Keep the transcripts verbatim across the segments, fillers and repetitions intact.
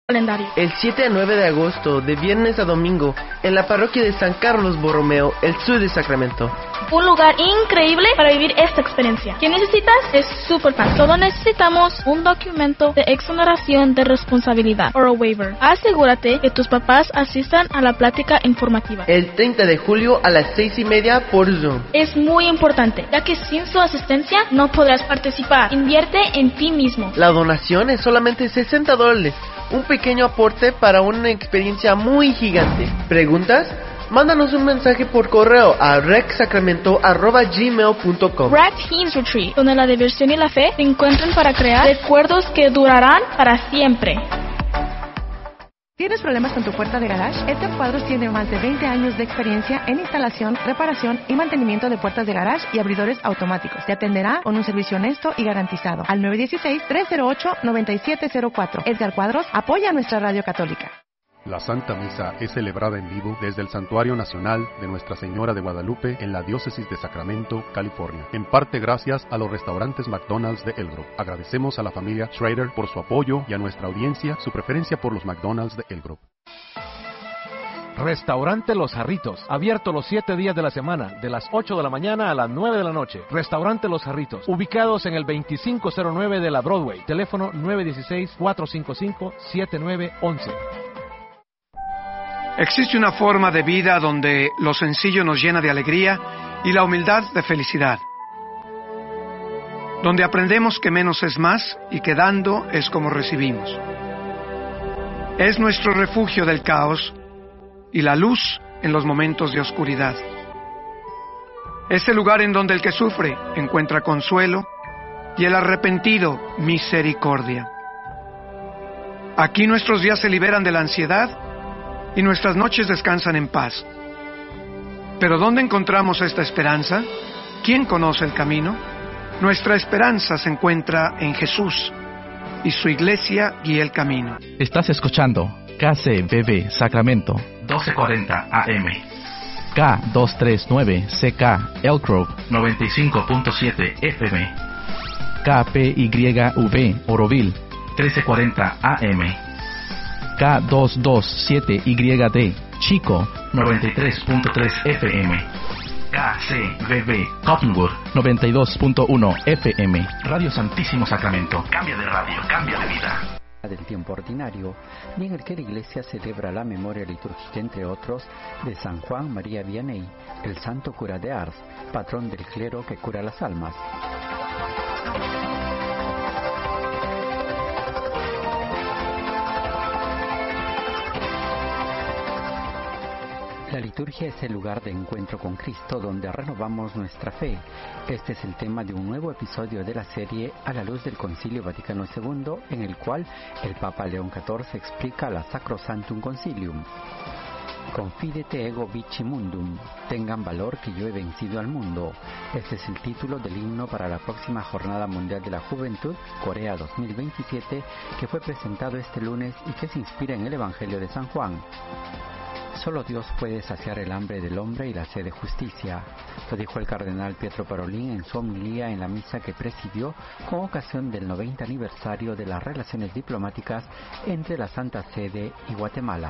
calendario. El siete a nueve de agosto, de viernes a domingo, en la parroquia de San Carlos Borromeo, el sur de Sacramento. Un lugar increíble para vivir esta experiencia. ¿Qué necesitas? Es súper fácil. Solo necesitamos un documento de exoneración de responsabilidad, o waiver. Asegúrate que tus papás asistan a la plática informativa. El treinta de julio a las seis y media por Zoom. Es muy importante, ya que sin su asistencia no podrás participar. Invierte en ti mismo. La donación es solamente sesenta dólares. Un pequeño aporte para una experiencia muy gigante. ¿Preguntas? Mándanos un mensaje por correo a rexsacramento arroba gmail punto com. Rec Teens Retreat, donde la diversión y la fe se encuentran para crear recuerdos que durarán para siempre. ¿Tienes problemas con tu puerta de garage? Edgar Cuadros tiene más de veinte años de experiencia en instalación, reparación y mantenimiento de puertas de garage y abridores automáticos. Te atenderá con un servicio honesto y garantizado. Al nueve uno seis, tres cero ocho, nueve siete cero cuatro. Edgar Cuadros apoya a nuestra radio católica. La Santa Misa es celebrada en vivo desde el Santuario Nacional de Nuestra Señora de Guadalupe en la Diócesis de Sacramento, California. En parte gracias a los restaurantes McDonald's de El Grove. Agradecemos a la familia Schrader por su apoyo y a nuestra audiencia su preferencia por los McDonald's de El Grove. Restaurante Los Jarritos, abierto los siete días de la semana, de las ocho de la mañana a las nueve de la noche. Restaurante Los Jarritos, ubicados en el veinticinco cero nueve de la Broadway. Teléfono nueve uno seis, cuatro cinco cinco, siete nueve uno uno. Existe una forma de vida donde lo sencillo nos llena de alegría y la humildad de felicidad. Donde aprendemos que menos es más y que dando es como recibimos. Es nuestro refugio del caos y la luz en los momentos de oscuridad. Es el lugar en donde el que sufre encuentra consuelo y el arrepentido misericordia. Aquí nuestros días se liberan de la ansiedad y nuestras noches descansan en paz. Pero ¿dónde encontramos esta esperanza? ¿Quién conoce el camino? Nuestra esperanza se encuentra en Jesús, y su iglesia guía el camino. Estás escuchando K C B B Sacramento, doce cuarenta A M. K doscientos treinta y nueve C K Elk Grove, noventa y cinco punto siete F M. K P Y V Oroville, trece cuarenta A M. K doscientos veintisiete Y D Chico, noventa y tres punto tres F M. K C B B Cottonwood, noventa y dos punto uno F M. Radio Santísimo Sacramento. Cambia de radio, cambia de vida. Del tiempo ordinario, día en el que la Iglesia celebra la memoria litúrgica, entre otros, de San Juan María Vianney, el santo cura de Ars, patrón del clero que cura las almas. La liturgia es el lugar de encuentro con Cristo donde renovamos nuestra fe. Este es el tema de un nuevo episodio de la serie A la luz del Concilio Vaticano segundo, en el cual el Papa León catorce explica la Sacrosanctum Concilium. Confidete ego vici mundum, tengan valor que yo he vencido al mundo. Este es el título del himno para la próxima Jornada Mundial de la Juventud, Corea dos mil veintisiete, que fue presentado este lunes y que se inspira en el Evangelio de San Juan. Solo Dios puede saciar el hambre del hombre y la sed de justicia. Lo dijo el cardenal Pietro Parolin en su homilía en la misa que presidió con ocasión del noventa aniversario de las relaciones diplomáticas entre la Santa Sede y Guatemala.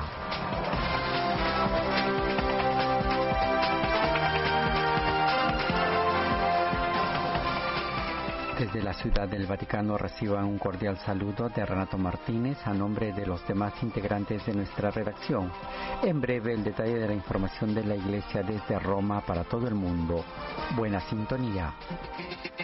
Desde la Ciudad del Vaticano reciban un cordial saludo de Renato Martínez a nombre de los demás integrantes de nuestra redacción. En breve el detalle de la información de la Iglesia desde Roma para todo el mundo. Buena sintonía.